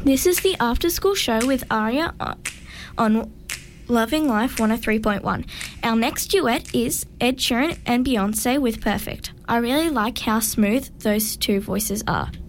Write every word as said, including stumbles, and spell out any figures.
This is the After School Show with Aria on, on Loving Life one oh three point one. Our next duet is Ed Sheeran and Beyonce with Perfect. I really like how smooth those two voices are.